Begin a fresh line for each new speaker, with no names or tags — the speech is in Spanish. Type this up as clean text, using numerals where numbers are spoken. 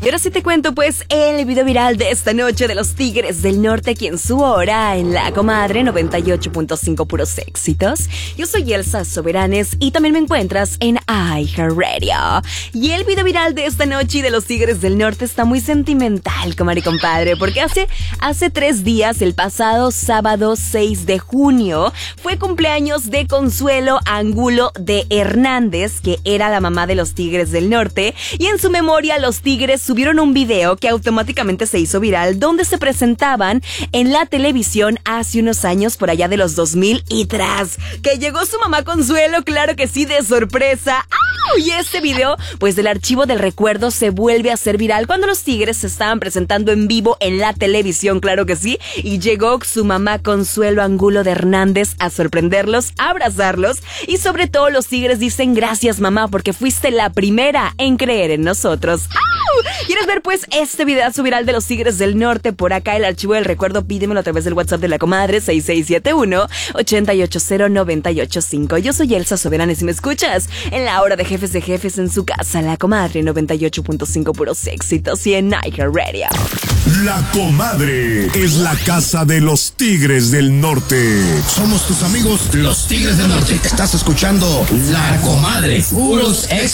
Y ahora sí te cuento pues el video viral de esta noche de los Tigres del Norte aquí en su hora en La Comadre 98.5 puros éxitos. Yo soy Elsa Soberanes y también me encuentras en iHeartRadio. Y el video viral de esta noche y de los Tigres del Norte está muy sentimental, comadre y compadre, porque hace 3 días, el pasado sábado 6 de junio, fue cumpleaños de Consuelo Angulo de Hernández, que era la mamá de los Tigres del Norte, y en su memoria los Tigres subieron un video que automáticamente se hizo viral donde se presentaban en la televisión hace unos años por allá de los 2000 y tras que llegó su mamá Consuelo, claro que sí, de sorpresa. ¡Au! Y este video, pues del archivo del recuerdo, se vuelve a hacer viral cuando los Tigres se estaban presentando en vivo en la televisión, claro que sí, y llegó su mamá Consuelo Angulo de Hernández a sorprenderlos, a abrazarlos, y sobre todo los Tigres dicen gracias mamá porque fuiste la primera en creer en nosotros. ¡Au! ¿Quieres ver pues este videazo viral de los Tigres del Norte? Por acá el archivo del recuerdo, pídemelo a través del WhatsApp de La Comadre 6671-880-985. Yo soy Elsa Soberanes y me escuchas en la hora de jefes en su casa, La Comadre 98.5 puros éxitos y en iHeartRadio.
La Comadre es la casa de los Tigres del Norte.
Somos tus amigos, los Tigres del Norte. Estás escuchando La Comadre, puros éxitos.